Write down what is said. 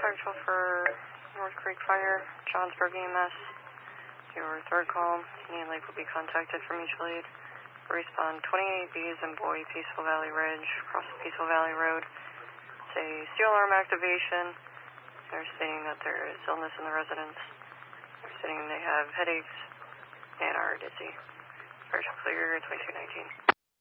Central for North Creek Fire, Johnsburg EMS. Your third call, Indian Lake will be contacted from each lead. Respond 28Bs and Boy, Peaceful Valley Ridge, across Peaceful Valley Road. It's a steel alarm activation. They're stating that there is illness in the residence. They're stating they have headaches and are dizzy. Virtual clear 2219.